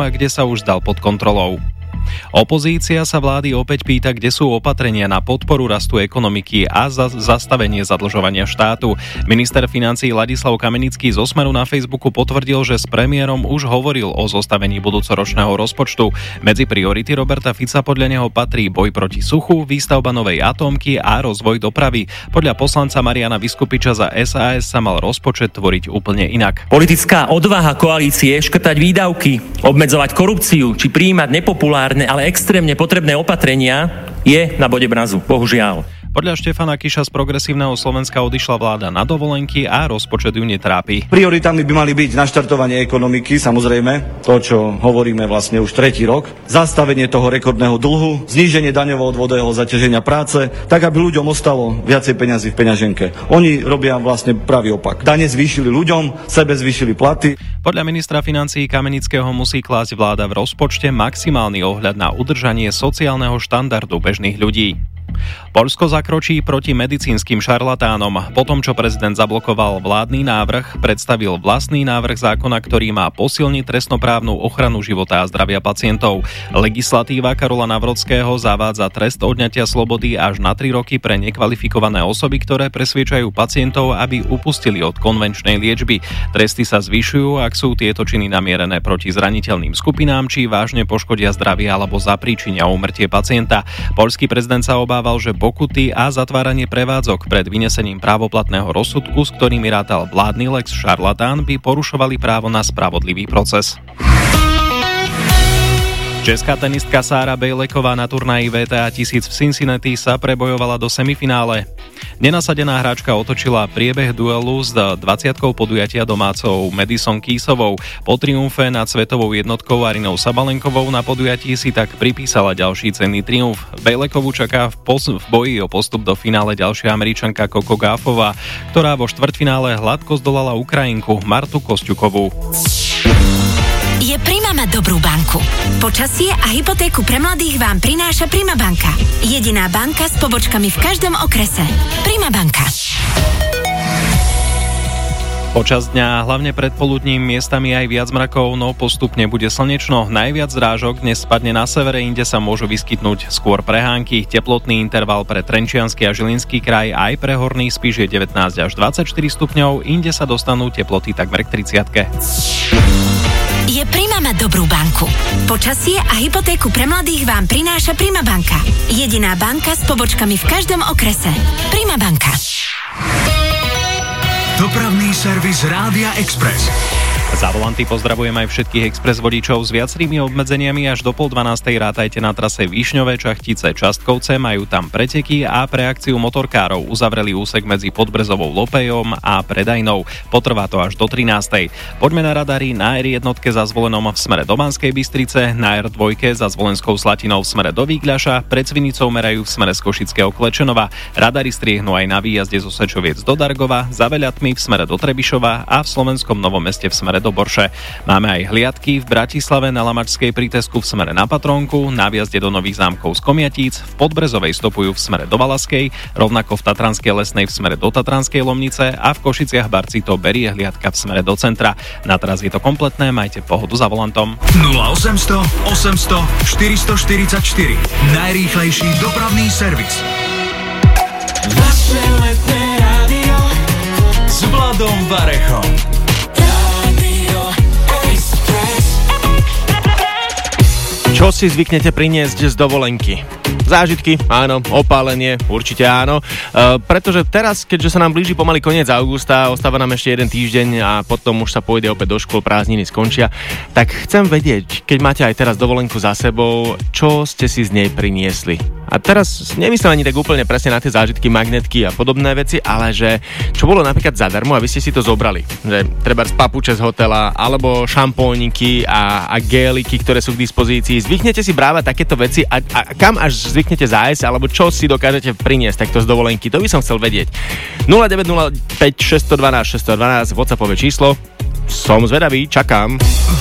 kde sa už dal pod kontrolou. Opozícia sa vlády opäť pýta, kde sú opatrenia na podporu rastu ekonomiky a zastavenie zadlžovania štátu. Minister financií Ladislav Kamenický zo Smeru na Facebooku potvrdil, že s premiérom už hovoril o zostavení budúcoročného rozpočtu. Medzi priority Roberta Fica podľa neho patrí boj proti suchu, výstavba novej atómky a rozvoj dopravy. Podľa poslanca Mariana Vyskupiča za SAS sa mal rozpočet tvoriť úplne inak. Politická odvaha koalície škrtať výdavky, obmedzovať korupciu či prijímať nepopulárne, ale extrémne potrebné opatrenia je na bode mrazu, bohužiaľ. Podľa Štefana Kiša z Progresívneho Slovenska odišla vláda na dovolenky a rozpočet ju netrápi. Prioritami by mali byť naštartovanie ekonomiky, samozrejme, to, čo hovoríme vlastne už tretí rok, zastavenie toho rekordného dlhu, zníženie daňovo-odvodového zaťaženia práce, tak aby ľuďom ostalo viacej peňazí v peňaženke. Oni robia vlastne pravý opak. Dane zvýšili ľuďom, sebe zvýšili platy. Podľa ministra financií Kamenického musí klásť vláda v rozpočte maximálny ohľad na udržanie sociálneho štandardu bežných ľudí. Poľsko zakročí proti medicínskym šarlatánom. Po tom, čo prezident zablokoval vládny návrh, predstavil vlastný návrh zákona, ktorý má posilniť trestnoprávnu ochranu života a zdravia pacientov. Legislatíva Karola Navrotského zavádza trest odňatia slobody až na 3 roky pre nekvalifikované osoby, ktoré presviečajú pacientov, aby upustili od konvenčnej liečby. Tresty sa zvyšujú, ak sú tieto činy namierené proti zraniteľným skupinám, či vážne poškodia zdravie alebo zapríčinia úmrtie pacienta. Poľský prezident sa obával, že pokuty a zatváranie prevádzok pred vynesením právoplatného rozsudku, s ktorými rátal vládny lex šarlatán, by porušovali právo na spravodlivý proces. Česká tenistka Sára Bejleková na turnaji WTA 1000 v Cincinnati sa prebojovala do semifinále. Nenasadená hráčka otočila priebeh duelu s 20-kou podujatia domácou Madison Keysovou. Po triumfe nad svetovou jednotkou Arinou Sabalenkovou na podujatí si tak pripísala ďalší cenný triumf. Bejlekovú čaká v boji o postup do finále ďalšia Američanka Coco Gauffová, ktorá vo štvrťfinále hladko zdolala Ukrajinku Martu Kosťukovú. Je Prima mať dobrú banku. Počasie a hypotéku pre mladých vám prináša Prima banka. Jediná banka s pobočkami v každom okrese. Prima banka. Počas dňa, hlavne predpoludním, miestami aj viac mrakov, no postupne bude slnečno. Najviac zrážok dnes spadne na severe, inde sa môžu vyskytnúť skôr prehánky. Teplotný interval pre Trenčiansky a Žilinský kraj aj pre Horný Spiš je 19 až 24 stupňov, inde sa dostanú teploty takmer k 30-ke. Je Prima mať dobrú banku. Počasie a hypotéku pre mladých vám prináša Prima banka. Jediná banka s pobočkami v každom okrese. Prima banka. Dopravný servis Rádia Express. Za volanty pozdravujem aj všetkých Express vodičov s viacerými obmedzeniami. Až do 11:30 rátajte na trase Višňové Čachtice Častkovce, majú tam preteky a pre akciu motorkárov uzavreli úsek medzi Podbrezovou Lopejom a Predajnou. Potrvá to až do 13:00. Poďme na radary. Na R1 za Zvolenom v smere do Banskej Bystrice, na R2 za Zvolenskou Slatinou v smere do Vígľaša, pred Svinicou merajú v smere z Košického Klečenova. Radary striehnú aj na výjazde zo Sečoviec do Dargova, za Veľatmi v smere do Trebišova a v Slovenskom Novom Meste v smere do Borše. Máme aj hliadky v Bratislave na Lamačskej prítesku v smere na Patrónku, na výjazde do Nových Zámkov z Komiatíc, v Podbrezovej stopujú v smere do Valaskej, rovnako v Tatranskej Lesnej v smere do Tatranskej Lomnice a v Košiciach Barci to berie hliadka v smere do centra. Na teraz je to kompletné, majte pohodu za volantom. 0800 800 444 najrýchlejší dopravný servis. Vaše letné rádio s Vladom Varechom. Čo si zvyknete priniesť z dovolenky? Zážitky? Áno. Opálenie? Určite áno. Pretože teraz, keďže sa nám blíži pomaly koniec augusta, ostáva nám ešte jeden týždeň a potom už sa pôjde opäť do škôl, prázdniny skončia, tak chcem vedieť, keď máte aj teraz dovolenku za sebou, čo ste si z nej priniesli. A teraz nemyslím ani tak úplne presne na tie zážitky, magnetky a podobné veci, ale že čo bolo napríklad zadarmo a vy ste si to zobrali. Že treba z papuče z hotela, alebo šampóniky a géliky, ktoré sú k dispozícii. Zvyknete si brávať takéto veci a kam až zvyknete zájsť, alebo čo si dokážete priniesť takto z dovolenky. To by som chcel vedieť. 0905 612 612 WhatsAppové číslo. Som zvedavý, čakám.